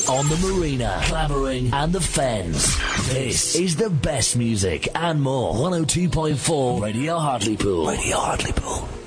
on the marina, Clavering and the Fens. This is the best music and more. 102.4 Radio Hartlepool. Radio Hartlepool.